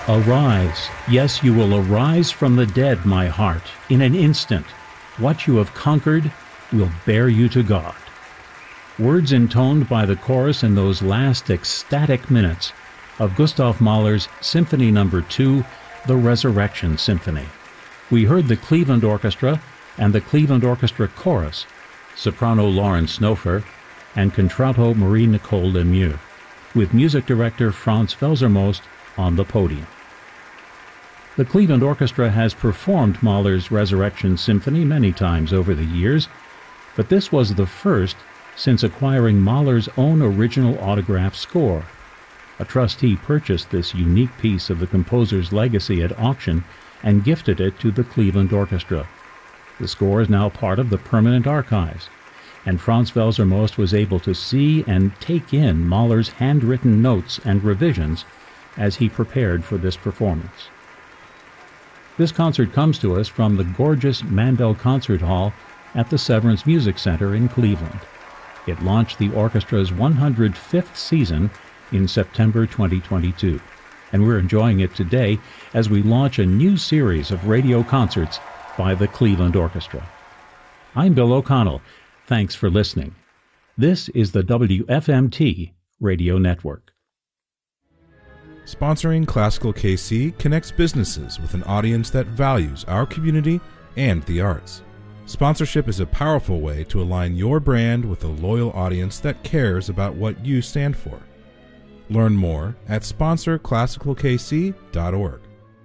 Arise, yes, you will arise from the dead, my heart, in an instant. What you have conquered will bear you to God. Words intoned by the chorus in those last ecstatic minutes of Gustav Mahler's Symphony No. 2, The Resurrection Symphony. We heard the Cleveland Orchestra and the Cleveland Orchestra Chorus, soprano Lauren Snofer and contralto Marie-Nicole Lemieux, with music director Franz Felsermost on the podium. The Cleveland Orchestra has performed Mahler's Resurrection Symphony many times over the years, but this was the first since acquiring Mahler's own original autograph score. A trustee purchased this unique piece of the composer's legacy at auction and gifted it to the Cleveland Orchestra. The score is now part of the permanent archives, and Franz Felsermost was able to see and take in Mahler's handwritten notes and revisions as he prepared for this performance. This concert comes to us from the gorgeous Mandel Concert Hall at the Severance Music Center in Cleveland. It launched the orchestra's 105th season in September 2022, and we're enjoying it today as we launch a new series of radio concerts by the Cleveland Orchestra. I'm Bill O'Connell. Thanks for listening. This is the WFMT Radio Network. Sponsoring Classical KC connects businesses with an audience that values our community and the arts. Sponsorship is a powerful way to align your brand with a loyal audience that cares about what you stand for. Learn more at sponsorclassicalkc.org.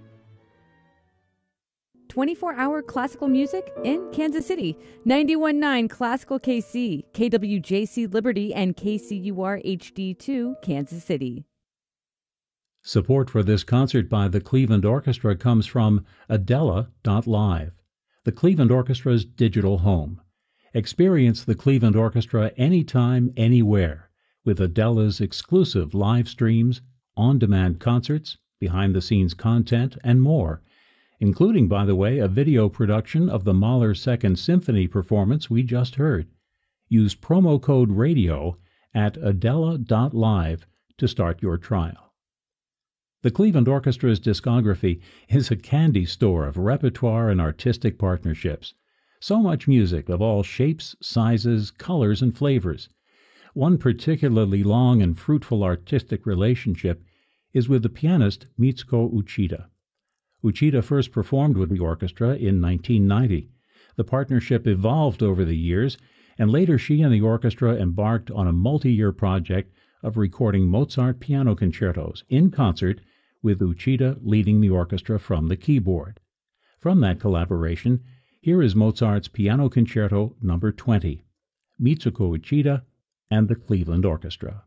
24-hour classical music in Kansas City. 91.9 Classical KC, KWJC Liberty, and KCUR HD2 Kansas City. Support for this concert by the Cleveland Orchestra comes from Adela.live, the Cleveland Orchestra's digital home. Experience the Cleveland Orchestra anytime, anywhere, with Adela's exclusive live streams, on-demand concerts, behind-the-scenes content, and more, including, by the way, a video production of the Mahler Second Symphony performance we just heard. Use promo code RADIO at Adela.live to start your trial. The Cleveland Orchestra's discography is a candy store of repertoire and artistic partnerships. So much music of all shapes, sizes, colors, and flavors. One particularly long and fruitful artistic relationship is with the pianist Mitsuko Uchida. Uchida first performed with the orchestra in 1990. The partnership evolved over the years, and later she and the orchestra embarked on a multi-year project of recording Mozart piano concertos in concert, with Uchida leading the orchestra from the keyboard. From that collaboration, here is Mozart's Piano Concerto No. 20, Mitsuko Uchida and the Cleveland Orchestra.